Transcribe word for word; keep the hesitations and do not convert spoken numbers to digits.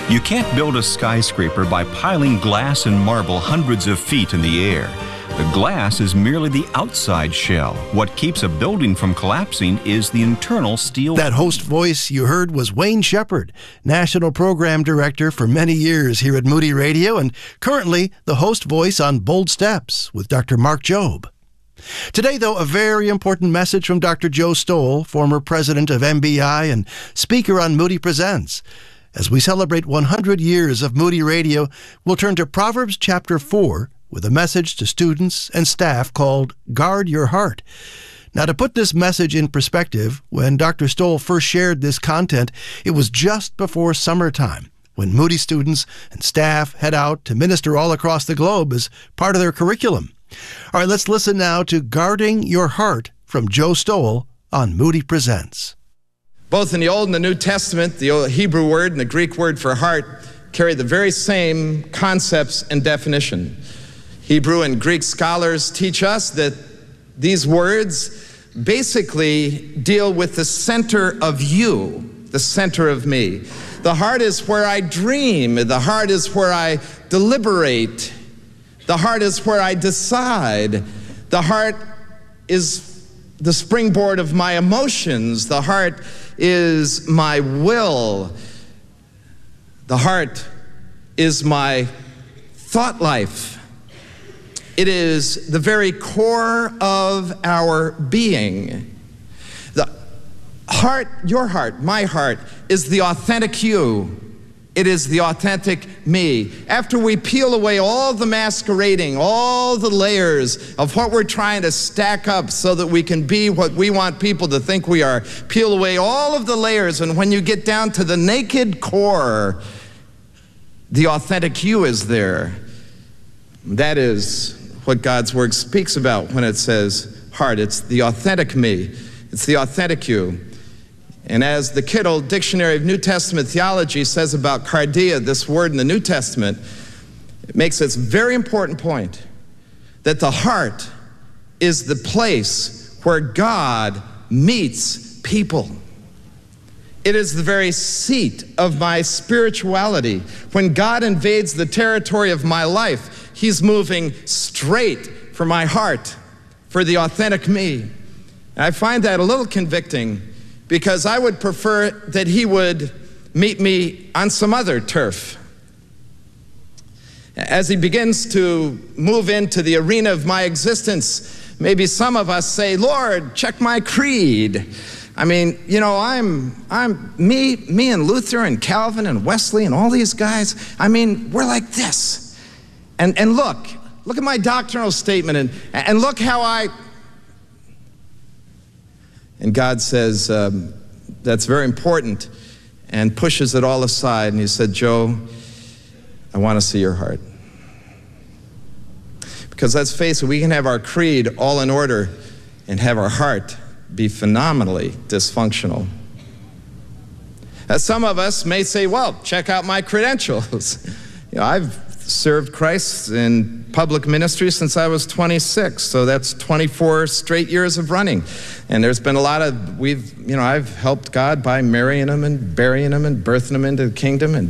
You can't build a skyscraper by piling glass and marble hundreds of feet in the air. The glass is merely the outside shell. What keeps a building from collapsing is the internal steel. That host voice you heard was Wayne Shepherd, National Program Director for many years here at Moody Radio, and currently the host voice on Bold Steps with Doctor Mark Jobe. Today, though, a very important message from Doctor Joe Stowell, former president of M B I and speaker on Moody Presents. As we celebrate one hundred years of Moody Radio, we'll turn to Proverbs chapter four with a message to students and staff called Guard Your Heart. Now, to put this message in perspective, when Doctor Stowell first shared this content, it was just before summertime, when Moody students and staff head out to minister all across the globe as part of their curriculum. All right, let's listen now to Guarding Your Heart from Joe Stowell on Moody Presents. Both in the Old and the New Testament, the Hebrew word and the Greek word for heart carry the very same concepts and definition. Hebrew and Greek scholars teach us that these words basically deal with the center of you, the center of me. The heart is where I dream. The heart is where I deliberate. The heart is where I decide. The heart is the springboard of my emotions. The heart is my will. The heart is my thought life. It is the very core of our being. The heart, your heart, my heart, is the authentic you. It is the authentic me. After we peel away all the masquerading, all the layers of what we're trying to stack up so that we can be what we want people to think we are, peel away all of the layers, and when you get down to the naked core, the authentic you is there. That is what God's Word speaks about when it says heart. It's the authentic me. It's the authentic you. And as the Kittle Dictionary of New Testament Theology says about cardia, this word in the New Testament, it makes this very important point, that the heart is the place where God meets people. It is the very seat of my spirituality. When God invades the territory of my life, He's moving straight for my heart, for the authentic me. And I find that a little convicting, because I would prefer that He would meet me on some other turf. As He begins to move into the arena of my existence, maybe some of us say, Lord, check my creed. I mean, you know, I'm, I'm me, me and Luther and Calvin and Wesley and all these guys, I mean, we're like this. And, and look, look at my doctrinal statement, and, and look how I... And God says, um, that's very important, and pushes it all aside. And He said, Joe, I want to see your heart. Because let's face it, we can have our creed all in order and have our heart be phenomenally dysfunctional. As some of us may say, well, check out my credentials. You know, I've served Christ in public ministry since I was twenty-six, so that's twenty-four straight years of running. And there's been a lot of, we've, you know, I've helped God by marrying him and burying him and birthing him into the kingdom and